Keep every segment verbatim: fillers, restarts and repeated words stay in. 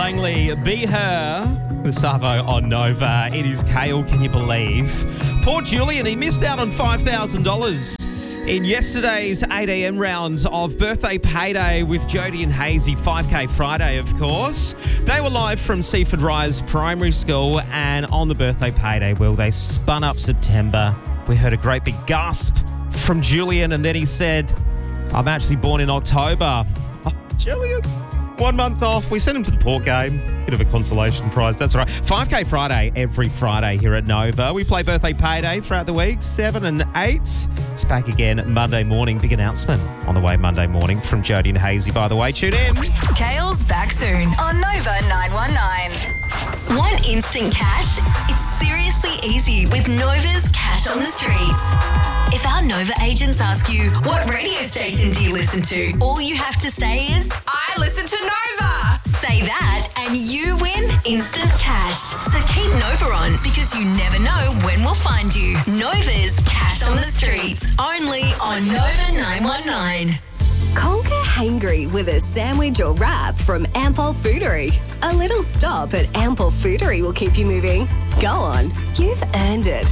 Langley, Be Her, the Savo on Nova. It is Kale, can you believe? Poor Julian, he missed out on five thousand dollars in yesterday's eight a.m. rounds of Birthday Payday with Jodie and Hazy, five K Friday, of course. They were live from Seaford Rise Primary School, and on the Birthday Payday, well, they spun up September. We heard a great big gasp from Julian, and then he said, I'm actually born in October. Oh, Julian, one month off. We sent him to the port game. Bit of a consolation prize. That's right. five K Friday every Friday here at Nova. We play Birthday Payday throughout the week, seven and eight. It's back again Monday morning. Big announcement on the way Monday morning from Jodie and Hazy, by the way. Tune in. Kale's back soon on Nova nine one nine. Want instant cash? It's seriously easy with Nova's Cash on the Streets. If our Nova agents ask you, what radio station do you listen to? All you have to say is, I listen to Nova. Say that and you win instant cash. So keep Nova on, because you never know when we'll find you. Nova's Cash on the Streets, only on Nova nine one nine. Conquer hangry with a sandwich or wrap from Ample Foodery. A little stop at Ample Foodery will keep you moving. Go on, you've earned it.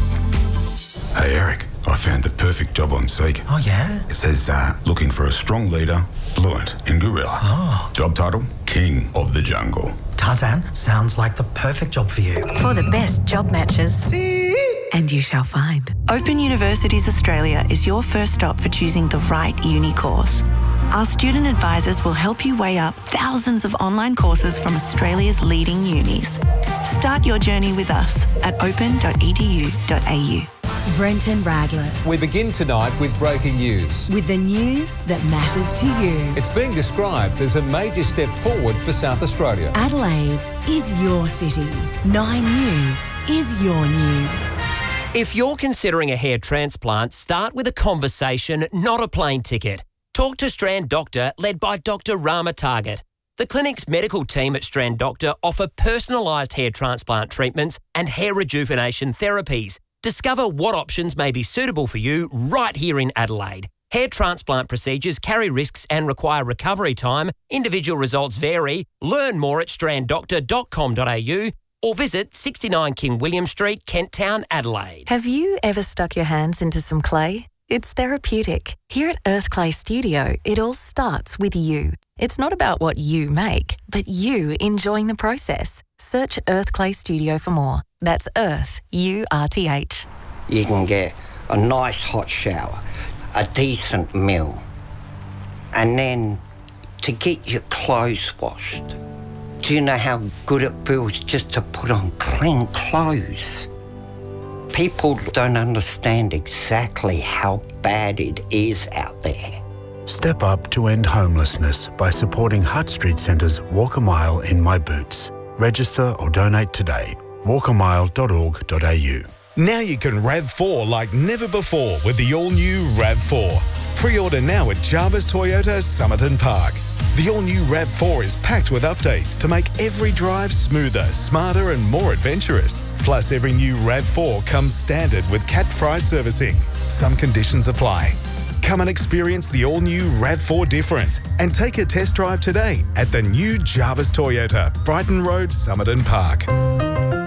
Hey Eric, I found the perfect job on Seek. Oh yeah? It says uh, looking for a strong leader, fluent in gorilla. Oh. Job title, King of the Jungle. Tarzan, sounds like the perfect job for you. For the best job matches. And you shall find. Open Universities Australia is your first stop for choosing the right uni course. Our student advisors will help you weigh up thousands of online courses from Australia's leading unis. Start your journey with us at open dot e d u dot a u. Brenton Radless. We begin tonight with breaking news. With the news that matters to you. It's being described as a major step forward for South Australia. Adelaide is your city. Nine News is your news. If you're considering a hair transplant, start with a conversation, not a plane ticket. Talk to Strand Doctor, led by Doctor Rama Target. The clinic's medical team at Strand Doctor offer personalised hair transplant treatments and hair rejuvenation therapies. Discover what options may be suitable for you right here in Adelaide. Hair transplant procedures carry risks and require recovery time. Individual results vary. Learn more at strand doctor dot com dot a u or visit sixty-nine King William Street, Kent Town, Adelaide. Have you ever stuck your hands into some clay? It's therapeutic. Here at Earth Clay Studio, it all starts with you. It's not about what you make, but you enjoying the process. Search Earth Clay Studio for more. That's Earth, U R T H. You can get a nice hot shower, a decent meal, and then to get your clothes washed. Do you know how good it feels just to put on clean clothes? People don't understand exactly how bad it is out there. Step up to end homelessness by supporting Hutt Street Centre's Walk a Mile in My Boots. Register or donate today. walk a mile dot org dot a u. Now you can RAV four like never before with the all-new RAV four. Pre-order now at Jarvis Toyota Somerton Park. The all-new RAV four is packed with updates to make every drive smoother, smarter and more adventurous. Plus, every new RAV four comes standard with capped price servicing. Some conditions apply. Come and experience the all-new RAV four difference and take a test drive today at the new Jarvis Toyota, Brighton Road, Somerton Park.